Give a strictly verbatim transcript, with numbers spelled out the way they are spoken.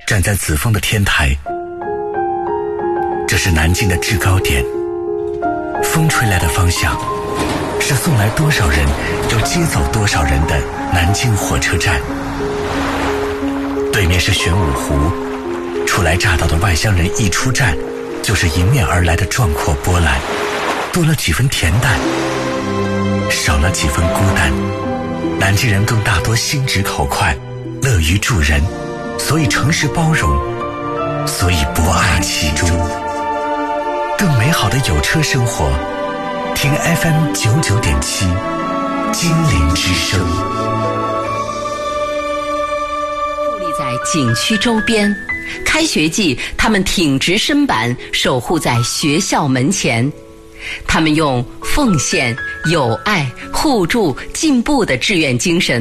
站在紫峰的天台，这是南京的制高点。风吹来的方向是送来多少人又接走多少人的南京火车站。对面是玄武湖，初来乍到的外乡人一出站，就是迎面而来的壮阔波澜，多了几分恬淡，少了几分孤单。南京人更大多心直口快，乐于助人，所以诚实包容，所以博爱其中。更美好的有车生活，听 F M 九九点七，金陵之声。 伫立在景区周边，开学季，他们挺直身板，守护在学校门前。他们用奉献、友爱、互助、进步的志愿精神